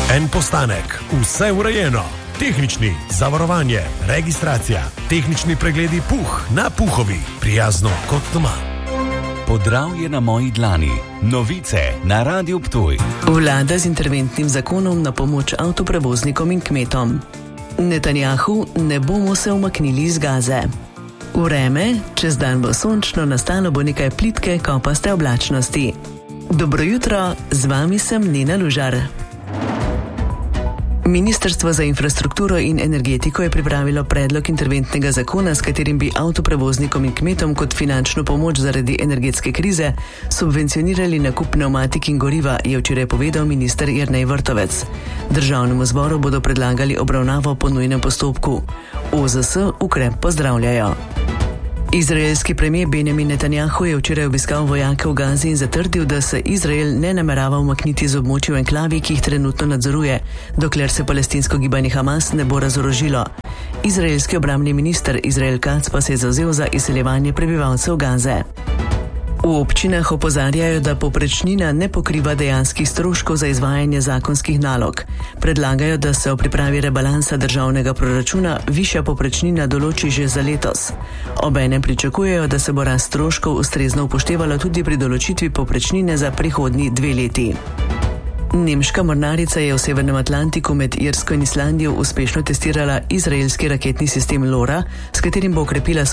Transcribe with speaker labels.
Speaker 1: En postanek, vse urejeno. Tehnični, zavarovanje, registracija, tehnični pregledi na Puhovi, prijazno kot doma.
Speaker 2: Podravje na moji dlani. Novice na Radiu Ptuj.
Speaker 3: Vlada z interventnim zakonom na pomoč avtoprevoznikom in kmetom. Netanjahu, ne bomo se umaknili iz Gaze. Vreme, čez dan bo sončno, nastalo bo nekaj plitke, kopaste oblačnosti. Dobro jutro, z vami sem Nina Lužar. Ministrstvo za infrastrukturo in energetiko je pripravilo predlog interventnega zakona, s katerim bi avtoprevoznikom in kmetom kot finančno pomoč zaradi energetske krize subvencionirali nakup pnevmatik in goriva, je včeraj povedal minister Jernej Vrtovec. Državnemu zboru bodo predlagali obravnavo po nujnem postopku. OZS ukrep pozdravljajo. Izraelski premijer Benjamin Netanjahu je včeraj obiskal vojake v Gazi in zatrdil, da se Izrael ne namerava umakniti z območij v enklavi, ki jih trenutno nadzoruje, dokler se palestinsko gibanje Hamas ne bo razorožilo. Izraelski obrambni minister Izrael Katz pa se je zavzel za izseljevanje prebivalcev Gaze. V občinah opozarjajo, da povprečnina ne pokriva dejanskih stroškov za izvajanje zakonskih nalog. Predlagajo, da se o pripravi rebalansa državnega proračuna višja povprečnina določi že za letos. Obenem pričakujejo, da se bo rast stroškov ustrezno upoštevalo tudi pri določitvi povprečnine za prihodnji 2 leti. Nemška mornarica je v Severnem Atlantiku med Irsko in Islandijo uspešno testirala izraelski raketni sistem LORA, s katerim bo okrepila